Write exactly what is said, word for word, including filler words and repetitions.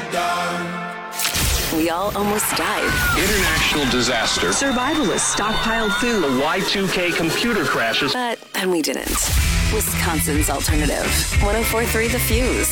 We all almost died. International disaster. Survivalists stockpiled food. The Y two K computer crashes. But then we didn't. Wisconsin's alternative. one oh four point three The Fuse.